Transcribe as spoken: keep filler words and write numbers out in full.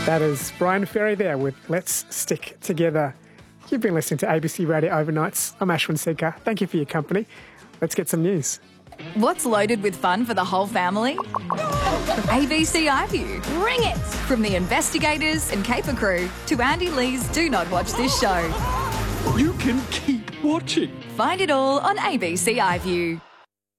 That is Brian Ferry there with Let's Stick Together. You've been listening to A B C Radio Overnights. I'm Ashwin Seeker. Thank you for your company. Let's get some news. What's loaded with fun for the whole family? A B C iView. Bring it! From the investigators and caper crew to Andy Lee's Do Not Watch This Show. You can keep watching. Find it all on A B C iView.